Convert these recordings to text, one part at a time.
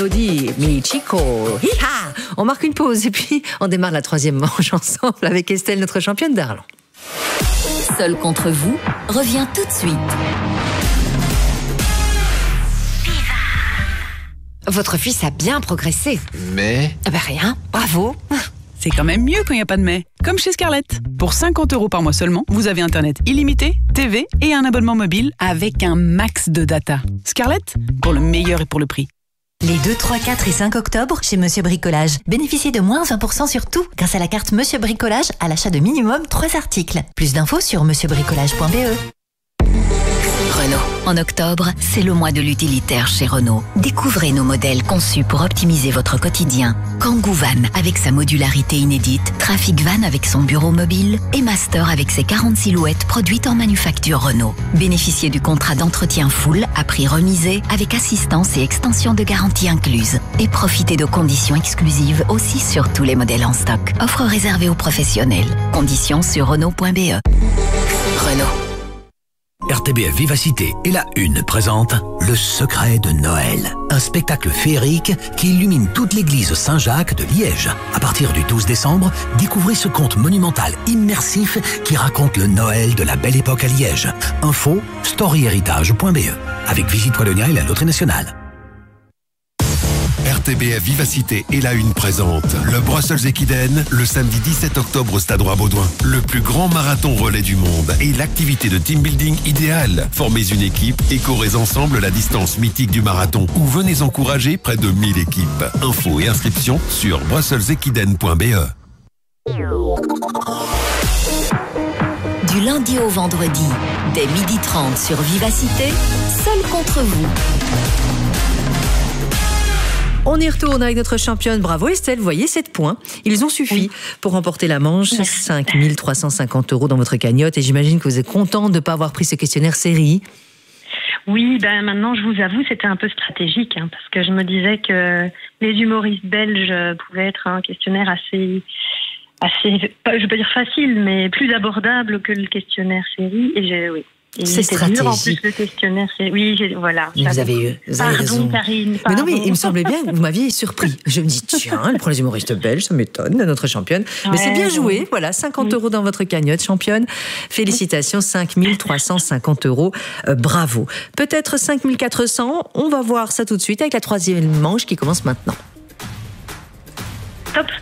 Audi, mi chico, hi-ha. On marque une pause et puis on démarre la troisième manche ensemble avec Estelle, notre championne d'Arlan. Seul contre vous revient tout de suite. Votre fils a bien progressé. Mais... Rien, bravo. C'est quand même mieux quand il n'y a pas de mais. Comme chez Scarlett. Pour 50 € par mois seulement, vous avez Internet illimité, TV et un abonnement mobile avec un max de data. Scarlett, pour le meilleur et pour le prix. Les 2, 3, 4 et 5 octobre, chez Monsieur Bricolage. Bénéficiez de moins 20% sur tout grâce à la carte Monsieur Bricolage à l'achat de minimum 3 articles. Plus d'infos sur monsieurbricolage.be. Renault. En octobre, c'est le mois de l'utilitaire chez Renault. Découvrez nos modèles conçus pour optimiser votre quotidien. Kangoo Van avec sa modularité inédite, Trafic Van avec son bureau mobile et Master avec ses 40 silhouettes produites en manufacture Renault. Bénéficiez du contrat d'entretien full à prix remisé avec assistance et extension de garantie incluse. Et profitez de conditions exclusives aussi sur tous les modèles en stock. Offre réservée aux professionnels. Conditions sur Renault.be. Renault. RTBF Vivacité et la Une présente Le Secret de Noël, un spectacle féerique qui illumine toute l'église Saint-Jacques de Liège. À partir du 12 décembre, découvrez ce conte monumental immersif qui raconte le Noël de la belle époque à Liège. Info storyhéritage.be avec Visite Wallonia et la Loterie Nationale. RTBF Vivacité et la Une présente le Brussels Equiden le samedi 17 octobre au Stade Roi-Baudouin. Le plus grand marathon relais du monde et l'activité de team building idéale. Formez une équipe et courez ensemble la distance mythique du marathon ou venez encourager près de 1000 équipes. Infos et inscriptions sur brusselsequiden.be. Du lundi au vendredi, dès 12h30 sur Vivacité, Seul contre vous. On y retourne avec notre championne. Bravo Estelle, vous voyez 7 points. Ils ont suffi pour remporter la manche. 5 350 € dans votre cagnotte. Et j'imagine que vous êtes contente de ne pas avoir pris ce questionnaire série. Oui, maintenant je vous avoue, c'était un peu stratégique. Parce que je me disais que les humoristes belges pouvaient être un questionnaire assez, je ne vais pas dire facile, mais plus abordable que le questionnaire série. Et oui. C'est stratégique. En plus, le questionnaire, c'est... Oui, voilà. Vous avez raison. Karine, mais non, mais il me semblait bien que vous m'aviez surpris. Je me dis, tiens, elle prend les humoristes belges, ça m'étonne, notre championne. Mais c'est bien joué, voilà, 50 € dans votre cagnotte, championne. Félicitations, 5 350 €. Bravo. Peut-être 5 400, on va voir ça tout de suite avec la troisième manche qui commence maintenant. Top.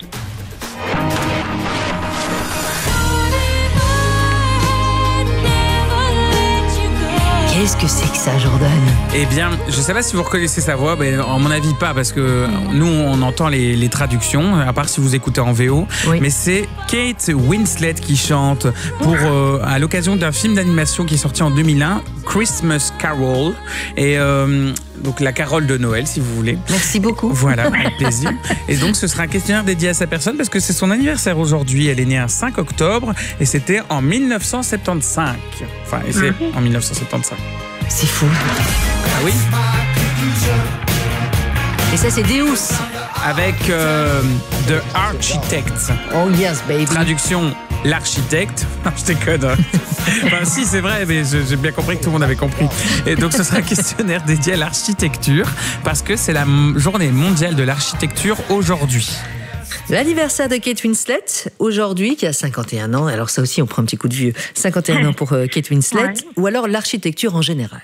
Qu'est-ce que c'est que ça, Jordan? Eh bien, je ne sais pas si vous reconnaissez sa voix, mais à mon avis pas, parce que nous, on entend les traductions, à part si vous écoutez en VO. Oui. Mais c'est Kate Winslet qui chante pour à l'occasion d'un film d'animation qui est sorti en 2001, Christmas Carol. Et donc la Carole de Noël, si vous voulez. Merci beaucoup. Voilà, avec plaisir. Et donc, ce sera un questionnaire dédié à sa personne parce que c'est son anniversaire aujourd'hui. Elle est née un 5 octobre et c'était en 1975. Enfin, et c'est en 1975. C'est fou. Ah oui. Et ça, c'est Deus. Avec The Architect. Oh yes, baby. Traduction, l'architecte. Je déconne. Enfin, si, c'est vrai, mais j'ai bien compris que tout le monde avait compris. Et donc, ce sera un questionnaire dédié à l'architecture parce que c'est la journée mondiale de l'architecture aujourd'hui. L'anniversaire de Kate Winslet, aujourd'hui, qui a 51 ans. Alors ça aussi, on prend un petit coup de vieux. 51 ans pour Kate Winslet. Ouais. Ou alors l'architecture en général.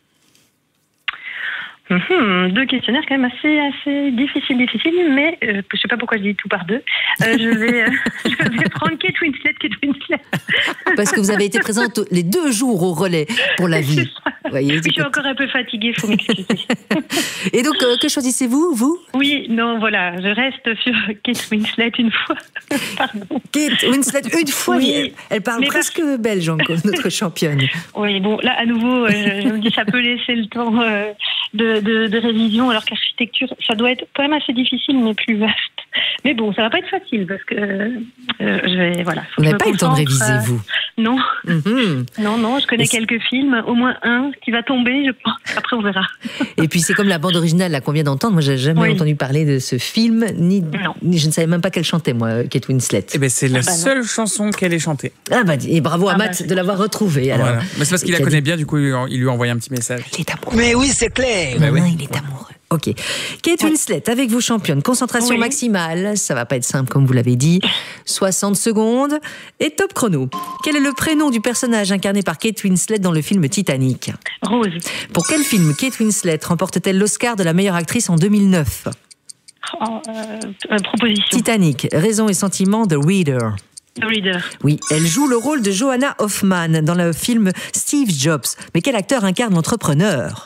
Deux questionnaires quand même assez difficiles, mais je sais pas pourquoi je dis tout par deux. Je vais prendre Kate Winslet. Parce que vous avez été présente les 2 jours au relais pour la vie. Voyez, je suis encore un peu fatiguée, il faut m'excuser. Et donc, que choisissez-vous, vous? Oui, non, voilà, je reste sur Kate Winslet une fois. Pardon. Kate Winslet une fois, oui, elle parle presque belge encore, notre championne. Oui, bon, là, à nouveau, je me dis ça peut laisser le temps de révision, alors qu'architecture, ça doit être quand même assez difficile, mais plus vaste. Mais bon, ça va pas être facile, parce que voilà. Vous n'avez pas eu le temps de réviser, vous? Non. Non, je connais quelques films, au moins un qui va tomber, je pense. Après, on verra. Et puis, c'est comme la bande originale là, qu'on vient d'entendre. Moi, j'ai jamais entendu parler de ce film, ni je ne savais même pas qu'elle chantait, moi, Kate Winslet. Eh ben, c'est la seule chanson qu'elle ait chantée. Ah bah, et bravo à Matt de l'avoir retrouvée. Voilà. Mais c'est parce qu'il la connaît bien, du coup, il lui a envoyé un petit message. Il est amoureux. Mais oui, c'est clair. Il est amoureux. Ok. Kate Winslet, avec vous, championne. Concentration maximale. Ça va pas être simple, comme vous l'avez dit. 60 secondes. Et top chrono. Quel est le prénom du personnage incarné par Kate Winslet dans le film Titanic? Rose. Pour quel film Kate Winslet remporte-t-elle l'Oscar de la meilleure actrice en 2009? Proposition. Titanic, raison et sentiment de Reader. The Reader. Oui, elle joue le rôle de Joanna Hoffman dans le film Steve Jobs. Mais quel acteur incarne l'entrepreneur?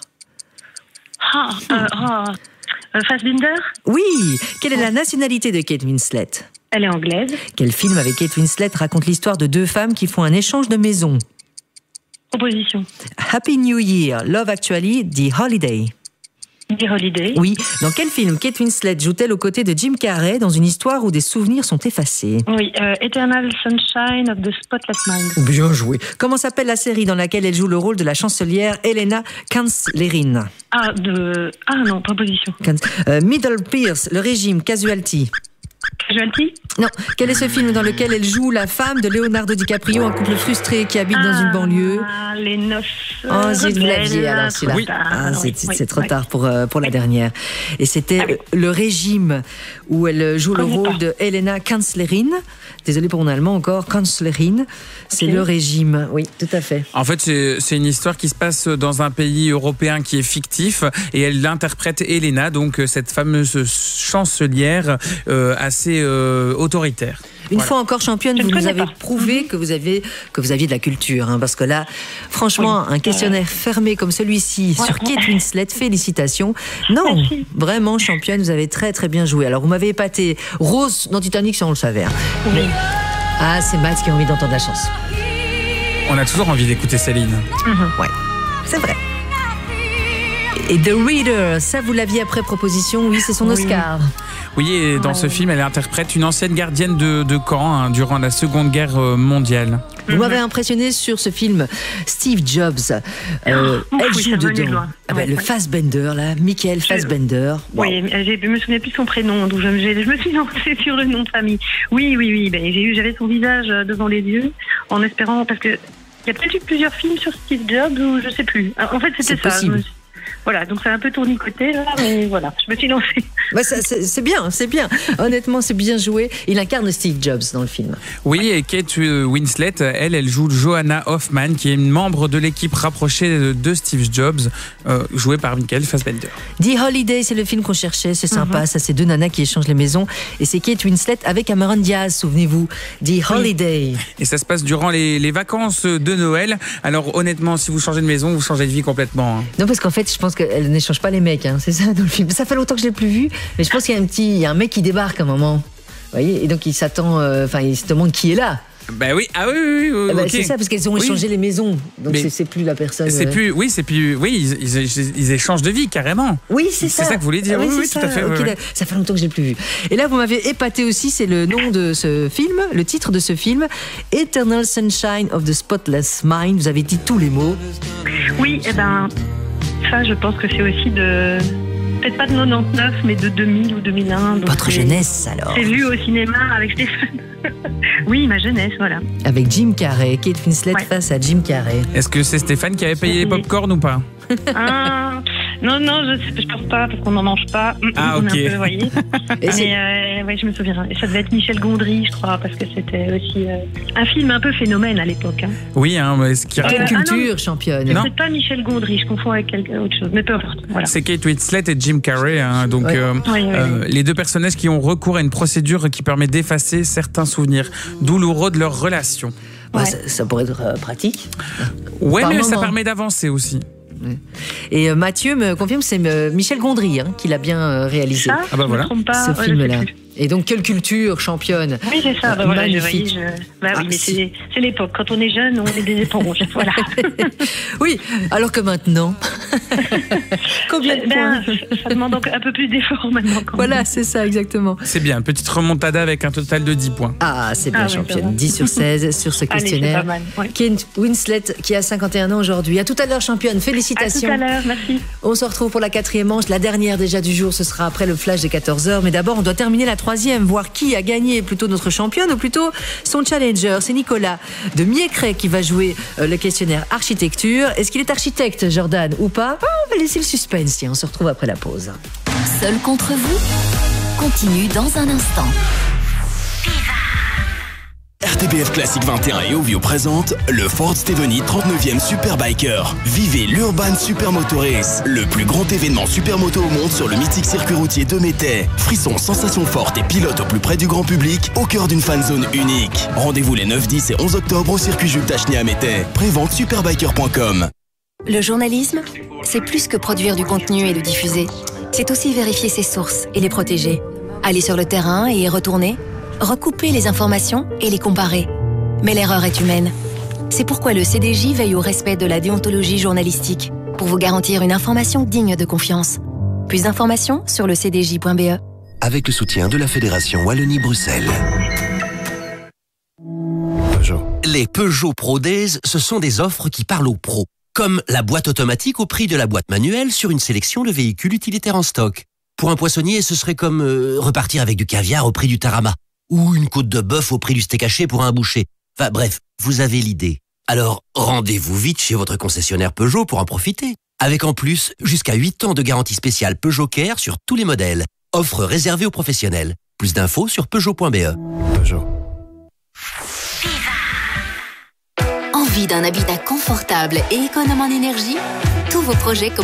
Fassbinder. Oui. Quelle est la nationalité de Kate Winslet? Elle est anglaise. Quel film avec Kate Winslet raconte l'histoire de deux femmes qui font un échange de maison? Proposition. Happy New Year, Love Actually, The Holiday. The Holiday. Oui. Dans quel film Kate Winslet joue-t-elle aux côtés de Jim Carrey dans une histoire où des souvenirs sont effacés? Oui, Eternal Sunshine of the Spotless Mind. Bien joué. Comment s'appelle la série dans laquelle elle joue le rôle de la chancelière Helena Kanzlerin? Non, proposition. Middle Pierce, Le Régime, Casualty. Casualty? Non. Quel est ce film dans lequel elle joue la femme de Leonardo DiCaprio, un couple frustré qui habite dans une banlieue? Les Noces. Zut, vous l'aviez, alors celui-là. Oui. C'est trop tard pour la dernière. Et c'était Le Régime, où elle joue le rôle de Helena Kanzlerin. Désolé pour mon allemand encore, Kanzlerin. C'est Le Régime, oui, tout à fait. En fait, c'est une histoire qui se passe dans un pays européen qui est fictif et elle interprète Helena, donc cette fameuse chancelière assez autoritaire. Une fois encore, championne, vous nous avez prouvé que vous aviez de la culture, hein, parce que là, franchement, un questionnaire fermé comme celui-ci sur Kate Winslet, félicitations. Non, vraiment, championne, vous avez très très bien joué. Alors, vous m'avez épaté. Rose dans Titanic, ça on le savait. Hein. Mais... c'est Matt qui a envie d'entendre la chanson. On a toujours envie d'écouter Céline. Ouais, c'est vrai. Et The Reader, ça vous l'aviez après proposition, oui, c'est son Oscar. Oui, et dans ce film, elle interprète une ancienne gardienne de camp durant la Seconde Guerre mondiale. Vous m'avez impressionné sur ce film Steve Jobs. Elle joue dedans. Le Fassbender, là, Michael Fassbender. Wow. Oui, je me souviens plus de son prénom, donc je me suis lancée sur le nom de famille. Oui. J'avais son visage devant les yeux, en espérant, parce que il y a peut-être eu plusieurs films sur Steve Jobs, ou je sais plus. En fait, c'était ça. Possible. Voilà, donc c'est un peu tournicoté, là, mais voilà, je me suis lancée. C'est bien. Honnêtement, c'est bien joué. Il incarne Steve Jobs dans le film. Oui, et Kate Winslet, elle joue Joanna Hoffman, qui est une membre de l'équipe rapprochée de Steve Jobs, jouée par Michael Fassbender. The Holiday, c'est le film qu'on cherchait, c'est sympa. Ça, c'est deux nanas qui échangent les maisons. Et c'est Kate Winslet avec Cameron Diaz, souvenez-vous. The Holiday. Et ça se passe durant les vacances de Noël. Alors honnêtement, si vous changez de maison, vous changez de vie complètement. Hein. Non, parce qu'en fait, je pense qu'elle n'échange pas les mecs, hein. C'est ça dans le film. Ça fait longtemps que je l'ai plus vu, mais je pense qu'il y a un mec qui débarque à un moment. Vous voyez, et donc il s'attend, il se demande qui est là. Ben oui, okay. C'est ça, parce qu'elles ont échangé les maisons, donc c'est plus la personne. Ils échangent de vie carrément. Oui, c'est ça. C'est ça que vous voulez dire. Oui, tout à fait. Okay, ça fait longtemps que je l'ai plus vu. Et là, vous m'avez épaté aussi, c'est le nom de ce film, le titre de ce film, Eternal Sunshine of the Spotless Mind. Vous avez dit tous les mots. Oui, ça, je pense que c'est aussi peut-être pas de 99, mais de 2000 ou 2001. Donc votre jeunesse, alors. C'est vu au cinéma avec Stéphane. Oui, ma jeunesse, voilà. Avec Jim Carrey, Kate Winslet face à Jim Carrey. Est-ce que c'est Stéphane qui avait payé les pop-corn ou pas? Non, je pense pas, parce qu'on n'en mange pas. Ok. On est un peu, vous voyez. Mais je me souviens. Et ça devait être Michel Gondry, je crois, parce que c'était aussi un film un peu phénomène à l'époque. Hein. Oui, mais ce qui quelle culture, championne. Non, c'est pas Michel Gondry, je confonds avec autre chose, mais peu importe. Voilà. C'est Kate Winslet et Jim Carrey, hein, donc les deux personnages qui ont recours à une procédure qui permet d'effacer certains souvenirs douloureux de leur relation. Ça pourrait être pratique. Ouais, mais ça permet d'avancer aussi. Et Mathieu me confirme que c'est Michel Gondry qui l'a bien réalisé. Voilà. Ce film-là. Et donc, quelle culture, championne. Oui, c'est ça. Magnifique. Oui, mais c'est l'époque. Quand on est jeune, on est des éponges. Voilà. Oui, alors que maintenant. Combien de points ça demande donc un peu plus d'efforts maintenant. Voilà, c'est ça, exactement. C'est bien. Petite remontada avec un total de 10 points. C'est bien, championne. 10 sur 16 sur ce questionnaire. Allez, c'est pas mal. Kate Winslet, qui a 51 ans aujourd'hui. À tout à l'heure, championne. Félicitations. À tout à l'heure, merci. On se retrouve pour la 4e manche. La dernière déjà du jour, ce sera après le flash des 14h. Mais d'abord, on doit terminer la 3e, voir qui a gagné, plutôt notre championne ou plutôt son challenger. C'est Nicolas de Miécret qui va jouer le questionnaire architecture. Est-ce qu'il est architecte, Jordan, ou pas? On va laisser le suspense. On se retrouve après la pause. Seul contre vous continue dans un instant. RTBF Classique 21 et Ovio présente le Ford Steveny 39e Superbiker. Vivez l'Urban Supermoto Race, le plus grand événement supermoto au monde sur le mythique circuit routier de Métais. Frissons, sensations fortes et pilotes au plus près du grand public, au cœur d'une fan zone unique. Rendez-vous les 9, 10 et 11 octobre au circuit Jules Tacheny à Métais. Prévente superbiker.com. Le journalisme, c'est plus que produire du contenu et le diffuser. C'est aussi vérifier ses sources et les protéger. Aller sur le terrain et y retourner, recouper les informations et les comparer. Mais l'erreur est humaine. C'est pourquoi le CDJ veille au respect de la déontologie journalistique, pour vous garantir une information digne de confiance. Plus d'informations sur le cdj.be. Avec le soutien de la Fédération Wallonie-Bruxelles. Les Peugeot Pro Days, ce sont des offres qui parlent aux pros. Comme la boîte automatique au prix de la boîte manuelle sur une sélection de véhicules utilitaires en stock. Pour un poissonnier, ce serait comme repartir avec du caviar au prix du tarama. Ou une côte de bœuf au prix du steak haché pour un boucher. Enfin bref, vous avez l'idée. Alors, rendez-vous vite chez votre concessionnaire Peugeot pour en profiter. Avec en plus, jusqu'à 8 ans de garantie spéciale Peugeot Care sur tous les modèles. Offre réservée aux professionnels. Plus d'infos sur Peugeot.be. Peugeot. Envie d'un habitat confortable et économe en énergie? Tous vos projets commencent